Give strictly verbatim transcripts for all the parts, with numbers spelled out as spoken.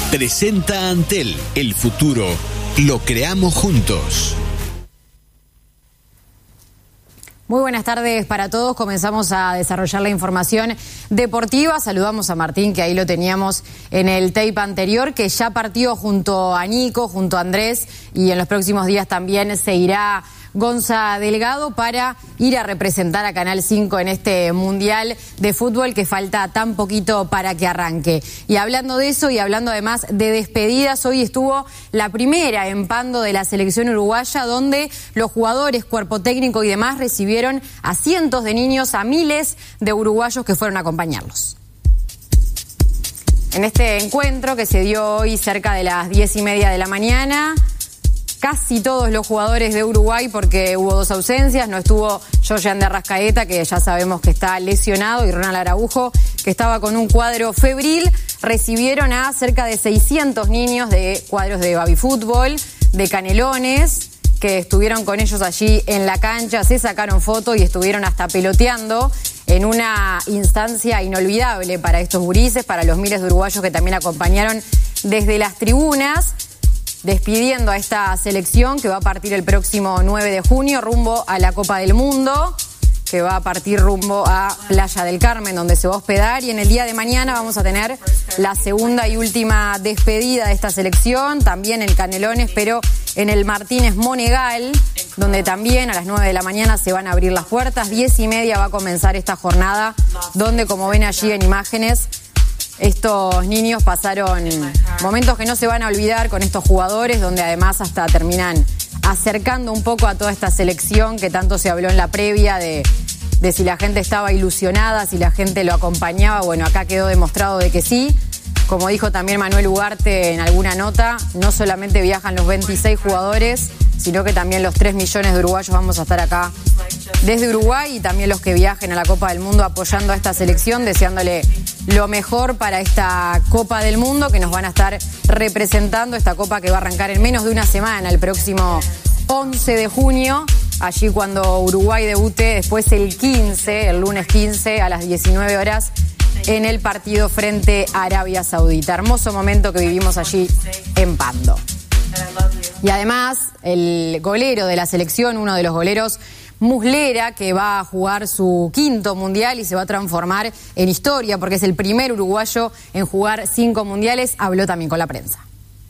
Presenta Antel, el futuro lo creamos juntos. Muy buenas tardes para todos. Comenzamos a desarrollar la información deportiva. Saludamos a Martín, que ahí lo teníamos en el tape anterior, que ya partió junto a Nico, junto a Andrés, y en los próximos días también se irá Gonza Delgado para ir a representar a Canal cinco en este Mundial de Fútbol que falta tan poquito para que arranque. Y hablando de eso y hablando además de despedidas, hoy estuvo la primera en Pando de la selección uruguaya, donde los jugadores, cuerpo técnico y demás recibieron a cientos de niños, a miles de uruguayos que fueron a acompañarlos. En este encuentro que se dio hoy cerca de las diez y media de la mañana, casi todos los jugadores de Uruguay, porque hubo dos ausencias, no estuvo Georgian de Arrascaeta, que ya sabemos que está lesionado, y Ronald Araujo, que estaba con un cuadro febril, recibieron a cerca de seiscientos niños de cuadros de baby fútbol, de Canelones, que estuvieron con ellos allí en la cancha, se sacaron fotos y estuvieron hasta peloteando en una instancia inolvidable para estos gurises, para los miles de uruguayos que también acompañaron desde las tribunas, despidiendo a esta selección que va a partir el próximo nueve de junio rumbo a la Copa del Mundo, que va a partir rumbo a Playa del Carmen, donde se va a hospedar, y en el día de mañana vamos a tener la segunda y última despedida de esta selección, también en Canelones, pero en el Martínez Monegal, donde también a las nueve de la mañana se van a abrir las puertas. Diez y media va a comenzar esta jornada, donde, como ven allí en imágenes, estos niños pasaron momentos que no se van a olvidar con estos jugadores, donde además hasta terminan acercando un poco a toda esta selección que tanto se habló en la previa de, de si la gente estaba ilusionada, si la gente lo acompañaba. Bueno, acá quedó demostrado de que sí. Como dijo también Manuel Ugarte en alguna nota, no solamente viajan los veintiséis jugadores, sino que también los tres millones de uruguayos vamos a estar acá desde Uruguay, y también los que viajen a la Copa del Mundo apoyando a esta selección, deseándole lo mejor para esta Copa del Mundo, que nos van a estar representando, esta Copa que va a arrancar en menos de una semana, el próximo once de junio, allí cuando Uruguay debute, después el quince, el lunes quince a las diecinueve horas, en el partido frente a Arabia Saudita. Hermoso momento que vivimos allí en Pando. Y además, el golero de la selección, uno de los goleros, Muslera, que va a jugar su quinto mundial y se va a transformar en historia, porque es el primer uruguayo en jugar cinco mundiales, habló también con la prensa.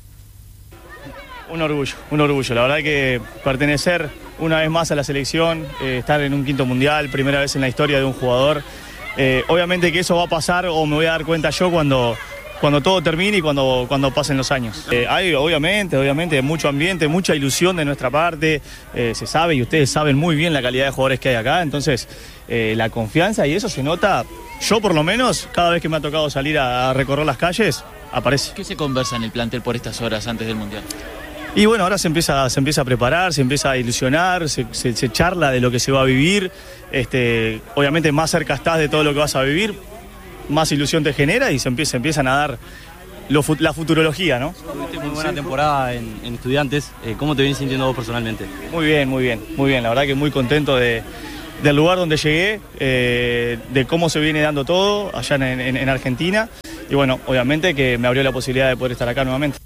Un orgullo, un orgullo. La verdad que pertenecer una vez más a la selección, eh, estar en un quinto mundial, primera vez en la historia de un jugador. Eh, obviamente que eso va a pasar, o me voy a dar cuenta yo cuando, cuando todo termine y cuando, cuando pasen los años. Eh, hay obviamente, obviamente mucho ambiente, mucha ilusión de nuestra parte, eh, se sabe y ustedes saben muy bien la calidad de jugadores que hay acá, entonces eh, la confianza y eso se nota, yo por lo menos, cada vez que me ha tocado salir a, a recorrer las calles, aparece. ¿Qué se conversa en el plantel por estas horas antes del Mundial? Y bueno, ahora se empieza, se empieza a preparar, se empieza a ilusionar, se, se, se charla de lo que se va a vivir. Este, obviamente más cerca estás de todo lo que vas a vivir, más ilusión te genera y se, empieza, se empiezan a dar lo, la futurología, ¿no? Tuviste muy buena temporada en, en Estudiantes. Eh, ¿Cómo te vienes sintiendo vos personalmente? Muy bien, muy bien, muy bien. La verdad que muy contento de, del lugar donde llegué, eh, de cómo se viene dando todo allá en, en, en Argentina. Y bueno, obviamente que me abrió la posibilidad de poder estar acá nuevamente.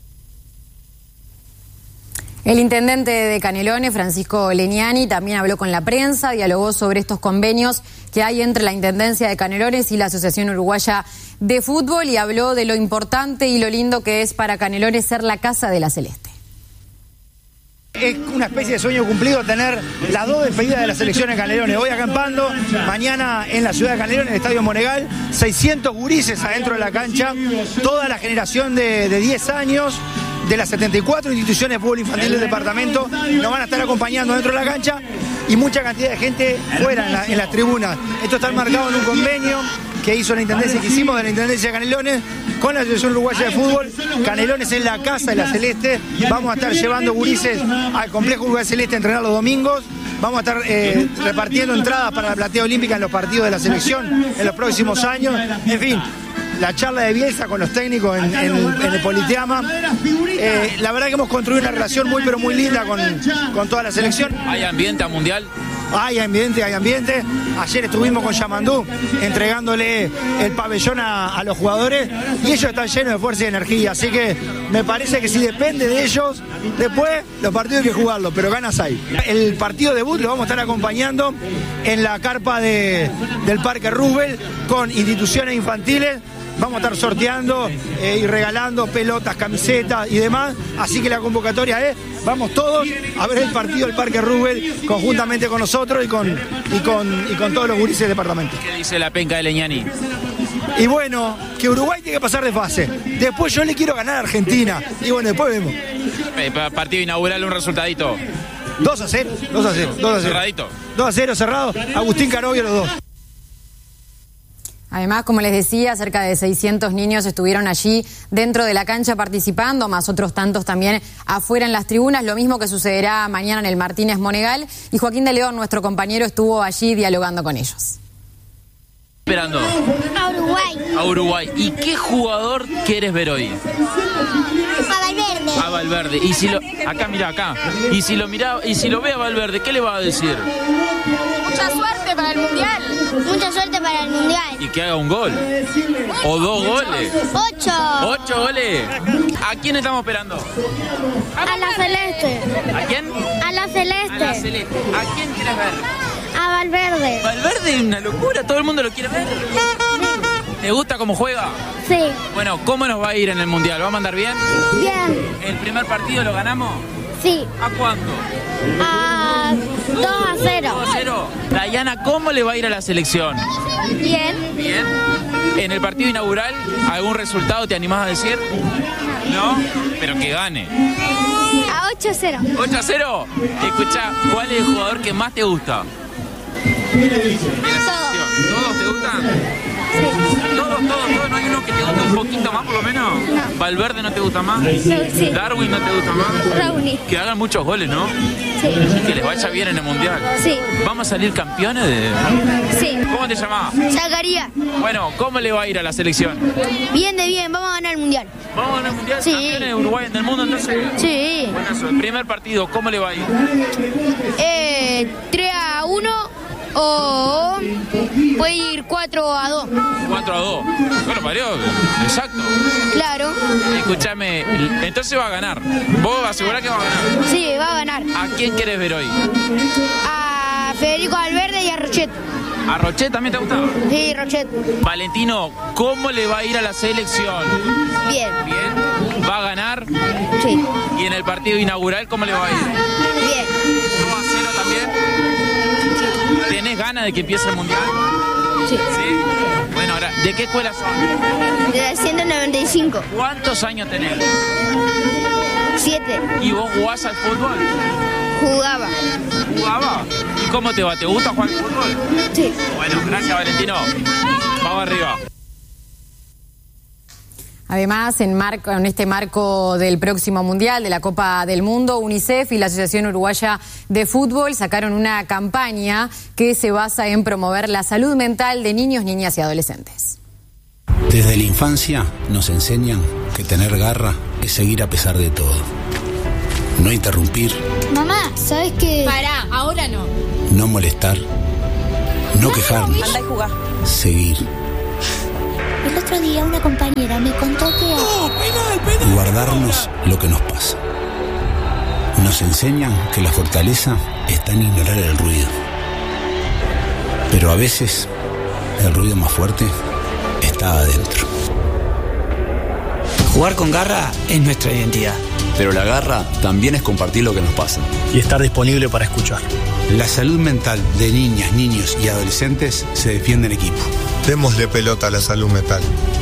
El intendente de Canelones, Francisco Leniani, también habló con la prensa, dialogó sobre estos convenios que hay entre la Intendencia de Canelones y la Asociación Uruguaya de Fútbol, y habló de lo importante y lo lindo que es para Canelones ser la casa de la Celeste. Es una especie de sueño cumplido tener las dos despedidas de la selección en Canelones. Hoy acá en Pando, mañana en la ciudad de Canelones, en el Estadio Monegal, seiscientos gurises adentro de la cancha, toda la generación de, de diez años, de las setenta y cuatro instituciones de fútbol infantil del departamento, nos van a estar acompañando dentro de la cancha, y mucha cantidad de gente fuera en, la, en las tribunas. Esto está marcado en un convenio que hizo la Intendencia, que hicimos de la Intendencia de Canelones con la Asociación Uruguaya de Fútbol. Canelones es la casa de la Celeste. Vamos a estar llevando gurises al complejo Uruguay Celeste a entrenar los domingos. Vamos a estar eh, repartiendo entradas para la platea olímpica en los partidos de la selección en los próximos años. En fin, la charla de Bielsa con los técnicos en, en, en el Politeama. Eh, la verdad que hemos construido una relación muy pero muy linda con, con toda la selección. ¿Hay ambiente a mundial? hay ambiente, hay ambiente. Ayer estuvimos con Yamandú entregándole el pabellón a, a los jugadores y ellos están llenos de fuerza y energía, así que me parece que si depende de ellos, después los partidos hay que jugarlos, pero ganas hay. El partido debut lo vamos a estar acompañando en la carpa de, del Parque Roosevelt con instituciones infantiles. Vamos a estar sorteando eh, y regalando pelotas, camisetas y demás. Así que la convocatoria es, vamos todos a ver el partido del Parque Roosevelt conjuntamente con nosotros y con, y con, y con todos los gurises del departamento. ¿Qué dice la penca de Leñani? Y bueno, que Uruguay tiene que pasar de fase. Después yo le quiero ganar a Argentina. Y bueno, después vemos. Eh, partido inaugural, un resultadito. dos a cero, dos a cero, dos a cero. Cerradito. dos a cero cerrado. Agustín Carovio los dos. Además, como les decía, cerca de seiscientos niños estuvieron allí dentro de la cancha participando, más otros tantos también afuera en las tribunas, lo mismo que sucederá mañana en el Martínez Monegal. Y Joaquín de León, nuestro compañero, estuvo allí dialogando con ellos. Esperando. A Uruguay. A Uruguay. ¿Y qué jugador quieres ver hoy? A Valverde. A Valverde. Y si lo, acá, mira, acá. Y si lo mira, y si lo ve a Valverde, ¿qué le va a decir? Mucha suerte para el Mundial. Mucha suerte para el Mundial. Y que haga un gol. O dos goles. Ocho. Ocho goles. ¿A quién estamos esperando? A la Celeste. ¿A quién? A la A Celeste. la Celeste. ¿A quién quieres ver? A Valverde. Valverde es una locura, todo el mundo lo quiere ver. ¿Te gusta cómo juega? Sí. Bueno, ¿cómo nos va a ir en el Mundial? ¿Vamos a andar bien? Bien. ¿El primer partido lo ganamos? Sí. ¿A cuánto? A dos a cero. dos a cero. Dayana, ¿cómo le va a ir a la selección? Bien. Bien. ¿En el partido inaugural algún resultado te animás a decir? ¿No? Pero que gane. A ocho a cero. ¿ocho a cero? Escucha, ¿cuál es el jugador que más te gusta? De la selección. ¿Todos te gustan? Sí. Todos, todos, todos. ¿No hay uno que te guste un poquito más por lo menos? No. ¿Valverde no te gusta más? No, sí. ¿Darwin no te gusta más? Raúl. Que hagan muchos goles, ¿no? Sí. Y que les vaya bien en el Mundial. Sí. ¿Vamos a salir campeones de...? Sí. ¿Cómo te llamás? Zacarías. Bueno, ¿cómo le va a ir a la selección? Bien de bien. Vamos a ganar el Mundial. ¿Vamos a ganar el Mundial? Sí. ¿Campeones de Uruguay en el mundo entonces? Sí. Buenazo. El primer partido, ¿cómo le va a ir? Eh, tres a uno o puede ir cuatro a dos. cuatro a dos. Bueno, parió, exacto. Claro. Escúchame, entonces va a ganar. ¿Vos asegurás que va a ganar? Sí, va a ganar. ¿A quién querés ver hoy? A Federico Valverde y a Rochet. ¿A Rochet también te gusta? Sí, Rochet. Valentino, ¿cómo le va a ir a la selección? Bien. ¿Bien? ¿Va a ganar? Sí. ¿Y en el partido inaugural cómo le va a ir? Bien. ¿dos a cero también? ¿Tenés ganas de que empiece el Mundial? Sí. ¿Sí? Bueno, ahora, ¿de qué escuela son? De la ciento noventa y cinco. ¿Cuántos años tenés? Siete. ¿Y vos jugás al fútbol? Jugaba. ¿Jugaba? ¿Y cómo te va? ¿Te gusta jugar al fútbol? Sí. Bueno, gracias Valentino. Vamos arriba. Además, en, marco, en este marco del próximo Mundial, de la Copa del Mundo, UNICEF y la Asociación Uruguaya de Fútbol sacaron una campaña que se basa en promover la salud mental de niños, niñas y adolescentes. Desde la infancia nos enseñan que tener garra es seguir a pesar de todo. No interrumpir. Mamá, ¿sabes qué? Pará, ahora no. No molestar. No quejarnos. Anda y jugá. Seguir. El otro día una compañera me contó que... ¡Oh, penal, penal! Guardarnos lo que nos pasa. Nos enseñan que la fortaleza está en ignorar el ruido. Pero a veces el ruido más fuerte está adentro. Jugar con garra es nuestra identidad. Pero la garra también es compartir lo que nos pasa. Y estar disponible para escuchar. La salud mental de niñas, niños y adolescentes se defiende en equipo. Démosle pelota a la salud mental.